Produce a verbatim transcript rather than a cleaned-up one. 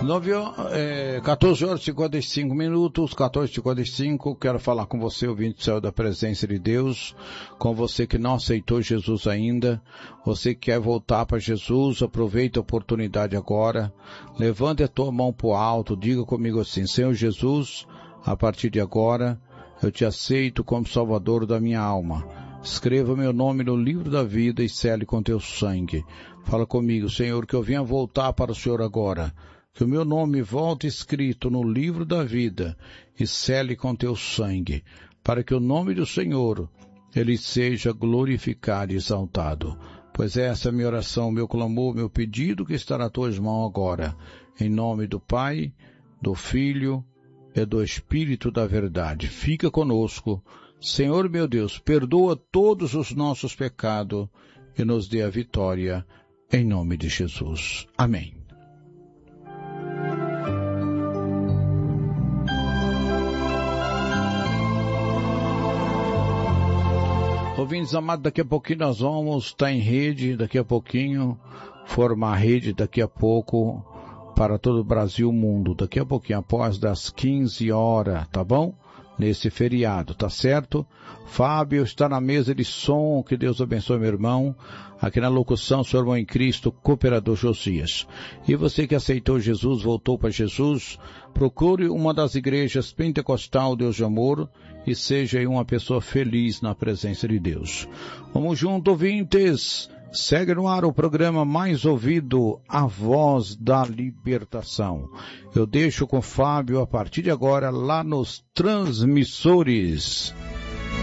nove, é, quatorze horas e cinquenta e cinco minutos, quatorze e cinquenta e cinco, quero falar com você, ouvinte do céu da presença de Deus, com você que não aceitou Jesus ainda, você que quer voltar para Jesus, aproveita a oportunidade agora, levante a tua mão para o alto, diga comigo assim: Senhor Jesus, a partir de agora, eu te aceito como Salvador da minha alma. Escreva meu nome no livro da vida e sele com teu sangue. Fala comigo, Senhor, que eu venha voltar para o Senhor agora. Que o meu nome volte escrito no livro da vida e sele com teu sangue. Para que o nome do Senhor, ele seja glorificado e exaltado. Pois essa é a minha oração, meu clamor, meu pedido que está nas tuas mãos agora. Em nome do Pai, do Filho e do Espírito da verdade. Fica conosco. Senhor meu Deus, perdoa todos os nossos pecados e nos dê a vitória, em nome de Jesus. Amém. Ouvintes amados, daqui a pouquinho nós vamos estar em rede, daqui a pouquinho, formar rede daqui a pouco para todo o Brasil e o mundo. Daqui a pouquinho, após das quinze horas, tá bom? Nesse feriado, tá certo? Fábio está na mesa de som, que Deus abençoe meu irmão. Aqui na locução, seu irmão em Cristo, cooperador Josias. E você que aceitou Jesus, voltou para Jesus, procure uma das igrejas pentecostal Deus de Amor e seja aí uma pessoa feliz na presença de Deus. Vamos junto, ouvintes. Segue no ar o programa mais ouvido, A Voz da Libertação. Eu deixo com Fábio a partir de agora lá nos transmissores.